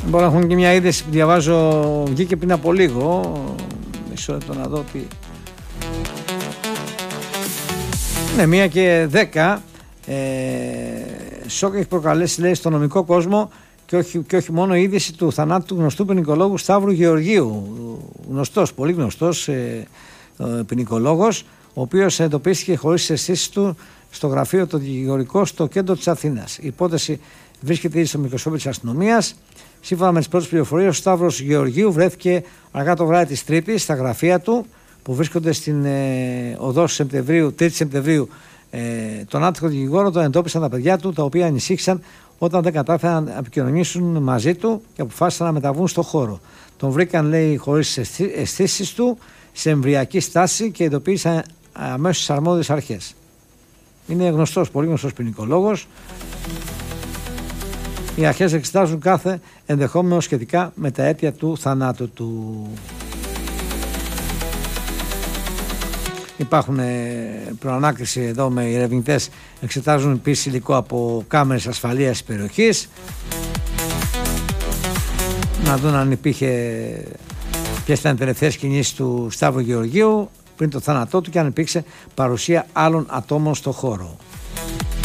Μπορεί να έχουν και μια είδηση που διαβάζω, βγήκε πριν από λίγο. Μισό λεπτό να δω τι. Ναι, 1:10. Σοκ έχει προκαλέσει, λέει, στο νομικό κόσμο και όχι μόνο η είδηση του θανάτου του γνωστού ποινικολόγου Σταύρου Γεωργίου. Γνωστός, πολύ γνωστός ποινικολόγος, ο οποίος εντοπίστηκε χωρίς τις αισθήσεις του στο γραφείο το δικηγορικό στο κέντρο της Αθήνας. Η υπόθεση βρίσκεται ήδη στο μικροσκόπιο της αστυνομίας. Σύμφωνα με τις πρώτες πληροφορίες, ο Σταύρος Γεωργίου βρέθηκε αργά το βράδυ της Τρίτης στα γραφεία του, που βρίσκονται στην οδό 3 Σεπτεμβρίου. Τον άτυχο δικηγόρο τον εντόπισαν τα παιδιά του, τα οποία ανησύχησαν όταν δεν κατάφεραν να επικοινωνήσουν μαζί του και αποφάσισαν να μεταβούν στο χώρο. Τον βρήκαν, λέει, χωρίς τις αισθήσεις του, σε εμβριακή στάση και ειδοποίησαν αμέσως τις αρμόδιες αρχές. Είναι γνωστός, πολύ γνωστός ποινικολόγος. Οι αρχές εξετάζουν κάθε ενδεχόμενο σχετικά με τα αίτια του θανάτου του. Υπάρχουν προανάκριση εδώ με οι ερευνητές, εξετάζουν επίσης υλικό από κάμερες ασφαλείας της περιοχής, να δουν αν υπήρχε, ποιες ήταν οι τελευταίες κινήσεις του Σταύρου Γεωργίου πριν το θάνατό του και αν υπήρξε παρουσία άλλων ατόμων στο χώρο.